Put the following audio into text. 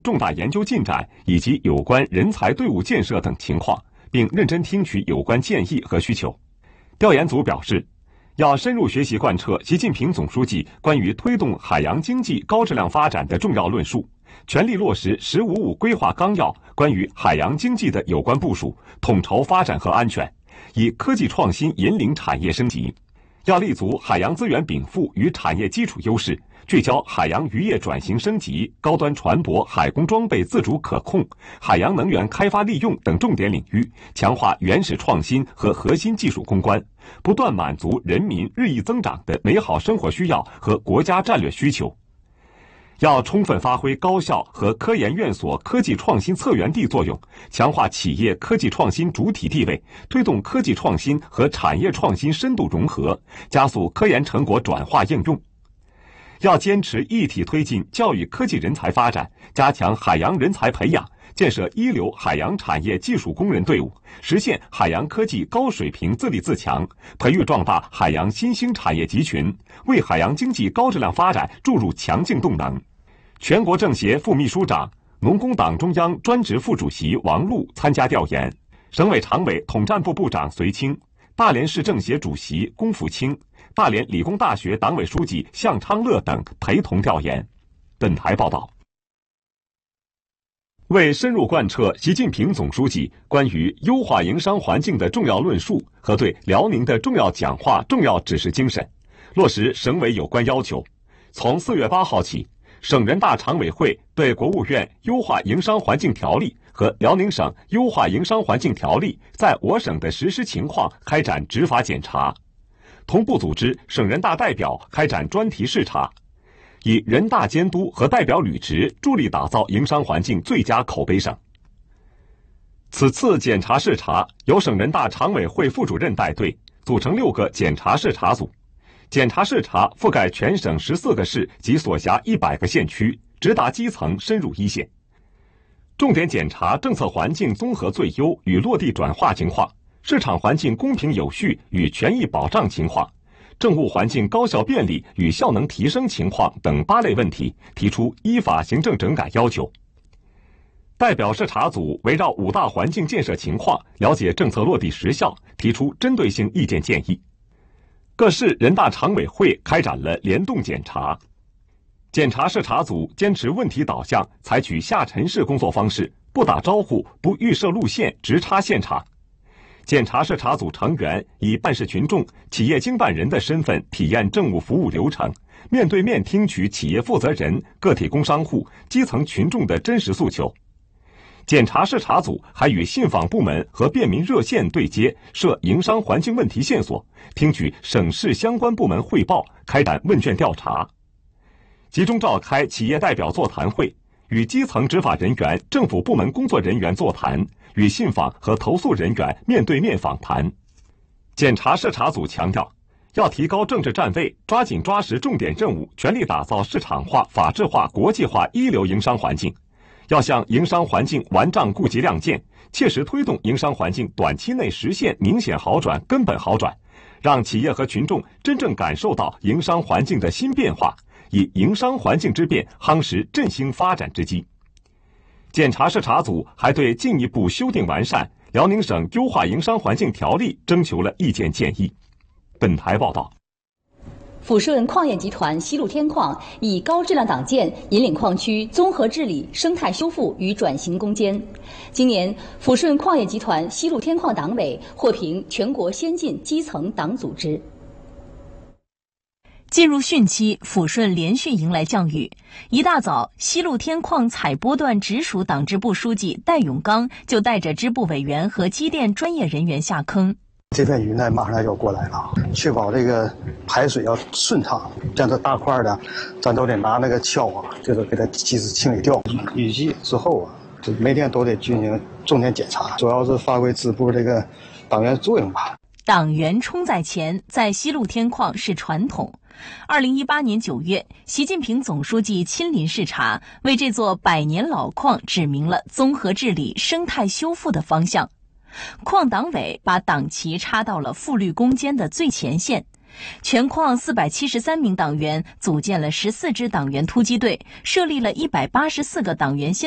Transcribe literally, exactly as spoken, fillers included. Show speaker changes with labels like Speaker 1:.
Speaker 1: 重大研究进展以及有关人才队伍建设等情况，并认真听取有关建议和需求。调研组表示，要深入学习贯彻习近平总书记关于推动海洋经济高质量发展的重要论述，全力落实“十五五”规划纲要关于海洋经济的有关部署，统筹发展和安全，以科技创新引领产业升级。要立足海洋资源禀赋与产业基础优势，聚焦海洋渔业转型升级、高端船舶、海工装备自主可控、海洋能源开发利用等重点领域，强化原始创新和核心技术攻关，不断满足人民日益增长的美好生活需要和国家战略需求。要充分发挥高校和科研院所科技创新策源地作用，强化企业科技创新主体地位，推动科技创新和产业创新深度融合，加速科研成果转化应用。要坚持一体推进教育科技人才发展，加强海洋人才培养，建设一流海洋产业技术工人队伍，实现海洋科技高水平自立自强，培育壮大海洋新兴产业集群，为海洋经济高质量发展注入强劲动能。全国政协副秘书长、农工党中央专职副主席王璐参加调研，省委常委统战部部长隋清、大连市政协主席龚福清、大连理工大学党委书记向昌乐等陪同调研。本台报道。为深入贯彻习近平总书记关于优化营商环境的重要论述和对辽宁的重要讲话重要指示精神，落实省委有关要求，从四月八号起，省人大常委会对国务院优化营商环境条例和辽宁省优化营商环境条例在我省的实施情况开展执法检查，同步组织省人大代表开展专题视察，以人大监督和代表履职助力打造营商环境最佳口碑省。此次检查视察由省人大常委会副主任带队，组成六个检查视察组。检查视察覆盖全省十四个市及所辖一百个县区，直达基层，深入一线。重点检查政策环境综合最优与落地转化情况，市场环境公平有序与权益保障情况，政务环境高效便利与效能提升情况等八类问题，提出依法行政整改要求。代表视察组围绕五大环境建设情况，了解政策落地实效，提出针对性意见建议。各市人大常委会开展了联动检查。检查视察组坚持问题导向，采取下沉式工作方式，不打招呼，不预设路线，直插现场。检查视察组成员以办事群众、企业经办人的身份体验政务服务流程，面对面听取企业负责人、个体工商户、基层群众的真实诉求。检查视察组还与信访部门和便民热线对接，设营商环境问题线索，听取省市相关部门汇报，开展问卷调查。集中召开企业代表座谈会，与基层执法人员、政府部门工作人员座谈，与信访和投诉人员面对面访谈。检查视察组强调，要提高政治站位，抓紧抓实重点任务，全力打造市场化、法治化、国际化一流营商环境。要向营商环境完账顾及亮剑，切实推动营商环境短期内实现明显好转、根本好转，让企业和群众真正感受到营商环境的新变化，以营商环境之变夯实振兴发展之基。检查视察组还对进一步修订完善辽宁省优化营商环境条例征求了意见建议。本台报道。
Speaker 2: 抚顺矿业集团西路天矿以高质量党建引领矿区综合治理、生态修复与转型攻坚。今年，抚顺矿业集团西路天矿党委获评全国先进基层党组织。
Speaker 3: 进入汛期，抚顺连续迎来降雨。一大早，西路天矿采波段直属党支部书记戴永刚就带着支部委员和机电专业人员下坑。
Speaker 4: 这片雨呢，马上要过来了，确保这个排水要顺畅。像这大块的，咱都得拿那个锹啊，就是给它及时清理掉。雨季之后啊，就每天都得进行重点检查，主要是发挥支部这个党员作用吧。
Speaker 3: 党员冲在前，在西路天矿是传统。二零一八年九月，习近平总书记亲临视察，为这座百年老矿指明了综合治理、生态修复的方向。矿党委把党旗插到了复绿攻坚的最前线，全矿四百七十三名党员组建了十四支党员突击队，设立了一百八十四个党员先